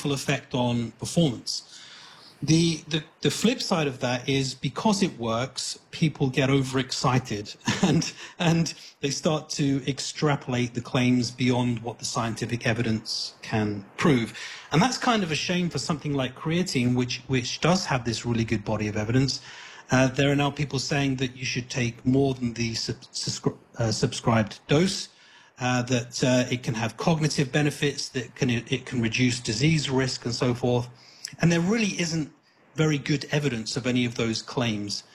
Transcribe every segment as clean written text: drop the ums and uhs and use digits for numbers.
meaningful effect on performance. The flip side of that is because it works, people get overexcited and they start to extrapolate the claims beyond what the scientific evidence can prove. And that's kind of a shame for something like creatine, which does have this really good body of evidence. There are now people saying that you should take more than the subscribed dose, that it can have cognitive benefits, that it can reduce disease risk and so forth. And there really isn't very good evidence of any of those claims.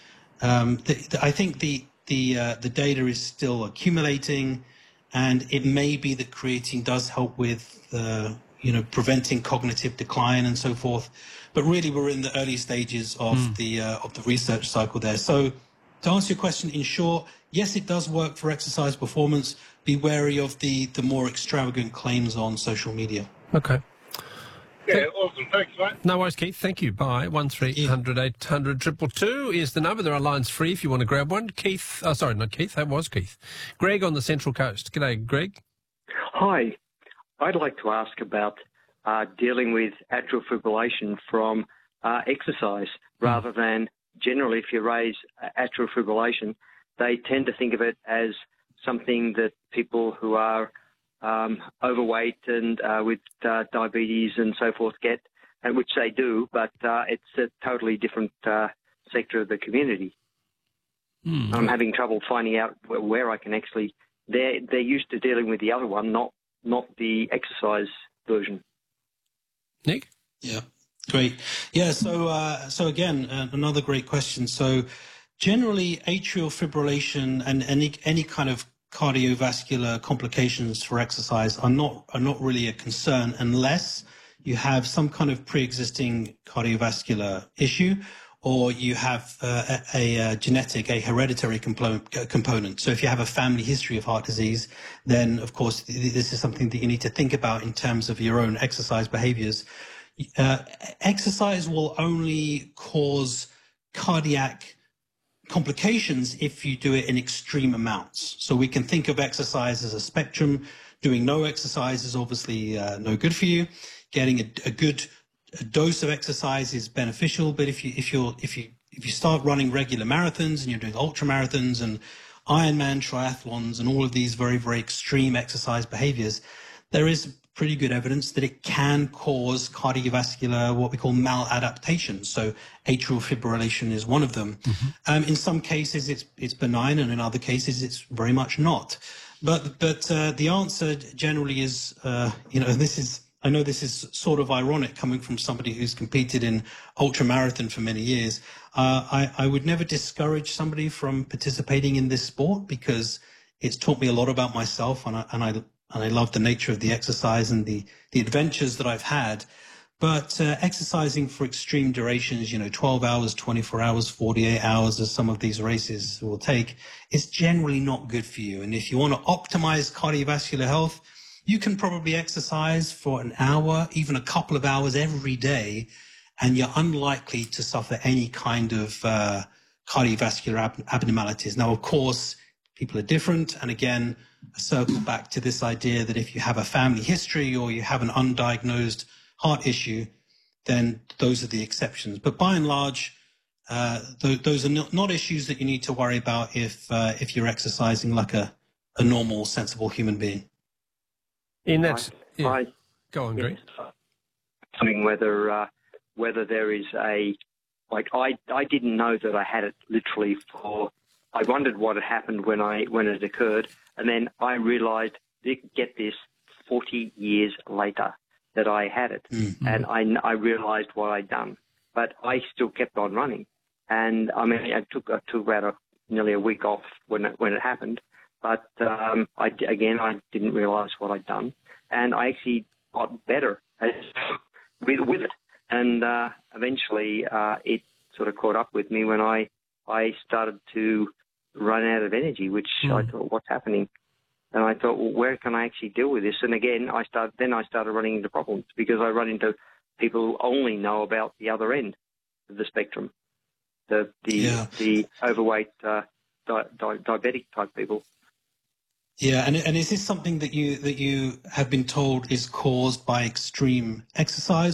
I think the data is still accumulating, and it may be that creatine does help with preventing cognitive decline and so forth. But really, we're in the early stages of the research cycle there. So, to answer your question, in short, yes, it does work for exercise performance. Be wary of the more extravagant claims on social media. Okay. Yeah, awesome. Thanks, mate. No worries, Keith. Thank you. Bye. 1300 800 222 is the number. There are lines free if you want to grab one. Keith, sorry, not Keith. That was Keith. Greg on the Central Coast. G'day, Greg. Hi. I'd like to ask about dealing with atrial fibrillation from exercise rather than generally if you raise atrial fibrillation, they tend to think of it as something that people who are overweight and with diabetes and so forth get, and which they do, but it's a totally different sector of the community. I'm having trouble finding out where I can actually. They're used to dealing with the other one, not the exercise version. Nick? Yeah, great. Yeah, so again, another great question. So generally, atrial fibrillation and any kind of cardiovascular complications for exercise are not really a concern unless you have some kind of pre-existing cardiovascular issue or you have a hereditary component. So if you have a family history of heart disease, then of course this is something that you need to think about in terms of your own exercise behaviors. Exercise will only cause cardiac complications if you do it in extreme amounts. So we can think of exercise as a spectrum. Doing no exercise is obviously no good for you. Getting a good dose of exercise is beneficial, but if you start running regular marathons and you're doing ultra marathons and Ironman triathlons and all of these very, very extreme exercise behaviors, there is pretty good evidence that it can cause cardiovascular, what we call maladaptation. So atrial fibrillation is one of them. In some cases, it's benign, and in other cases, it's very much not. But the answer generally is, I know this is sort of ironic coming from somebody who's competed in ultramarathon for many years. I would never discourage somebody from participating in this sport because it's taught me a lot about myself, and I love the nature of the exercise and the adventures that I've had. But exercising for extreme durations, 12 hours, 24 hours, 48 hours, as some of these races will take, is generally not good for you. And if you want to optimize cardiovascular health, you can probably exercise for an hour, even a couple of hours every day, and you're unlikely to suffer any kind of cardiovascular abnormalities. Now, of course, people are different. And again, I circle back to this idea that if you have a family history or you have an undiagnosed heart issue, then those are the exceptions. But by and large, those are not issues that you need to worry about if you're exercising like a normal, sensible human being. In that, go on, Greg. Wondering whether there is a I didn't know that I had it literally for. I wondered what had happened when it occurred, and then I realised, get this, 40 years later that I had it, and I realised what I'd done, but I still kept on running, and I mean I took about nearly a week off when it happened, but I didn't realise what I'd done, and I actually got better with it, and eventually it sort of caught up with me when I started to run out of energy, which I thought, what's happening? And I thought, well, where can I actually deal with this? And again, I started running into problems because I run into people who only know about the other end of the spectrum, the overweight, diabetic type people. Yeah, and is this something that you have been told is caused by extreme exercise?